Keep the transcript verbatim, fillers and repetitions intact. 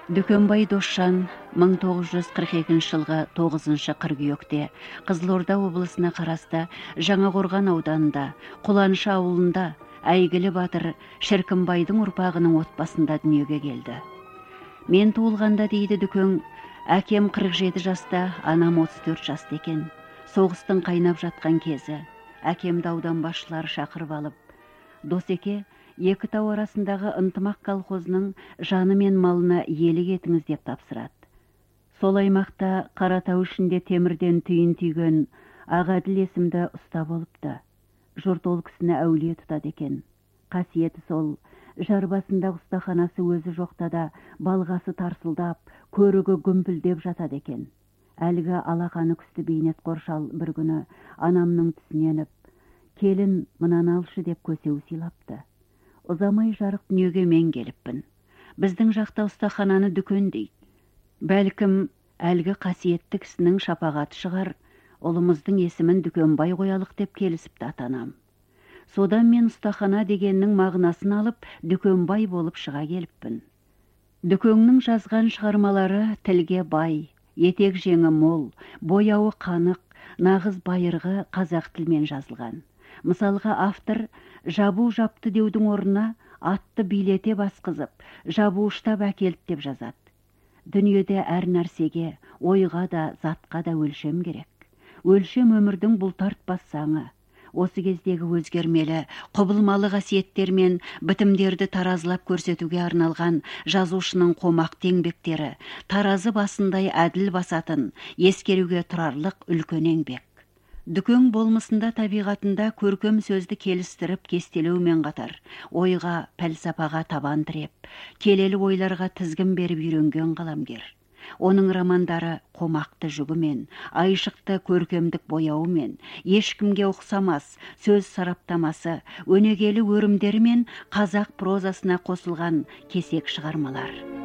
Дүкенбай Досжан мың тоғыз жүз қырық екінші жылғы тоғызыншы қыркүйекте Қызылорда облысына қарасты Жаңақорған ауданында Құланшы ауылында әйгілі батыр Шіркінбайдың ұрпағының отбасында дүниеге келді. Мен туылғанда, дейді Дүкең, әкем қырық жеті жаста, анам отыз төрт жаста екен. Соғыстың қайнап жатқан кезі, әкемді аудан басшылары шақырып алып, Досеке, екі тау арасындағы ынтымақ колхозының жаны мен малына иелік етіңіз деп тапсырады. Сол аймақта Қаратау ішінде темірден түйін түйген Ағаділ есімді ұста болыпты. Жұрт ол кісіні әулие тұтады екен. Қасиеті сол, жар басындағы ұстаханасы өзі жоқта да балғасы тарсылдап, көрігі гүмпілдеп жатады екен. Әлгі алақаны күсті бейнет қоршал бір күні анамның түсіненіп, келін мынаны алшы деп көсеу сыйлапты. Ұзамай жарық дүниеге мен келіппін. Біздің жақта ұстахананы Дүкен дейді. Бәлкім, әлгі қасиетті кісінің шапағаты шығар, ұлымыздың есімін Дүкенбай қоялық деп келісіпті атанам. Содан мен ұстахана дегеннің мағынасын алып, Дүкенбай болып шыға келіппін. Дүкеңнің жазған шығармалары тілге бай, етек жеңі мол, бояуы қанық, нағыз байырғы қазақ тілмен жазылған. Мысалға автор жабу жапты деудің орнына атты билете басқызып, жабу ұштап әкелді деп жазады. Дүниеде әр нәрсеге, ойға да, затқа да өлшем керек. Өлшем өмірдің бұлтартпас заңы. Осы кездегі өзгермелі, құбылмалы қасиеттер мен бітімдерді таразылап көрсетуге арналған жазушының қомақты еңбектері, таразы басындай әділ басатын, ескеруге тұрарлық үлкен еңбек. Дүкең болмысында табиғатында көркем сөзді келістіріп кестелеумен қатар, ойға, пәлсапаға табан тіреп, келелі ойларға тізгін беріп үйренген қаламгер. Оның романдары қомақты жүгімен, айшықты көркемдік бояуымен, ешкімге ұқсамас сөз сараптамасы, өнегелі өрімдері мен қазақ прозасына қосылған кесек шығармалар.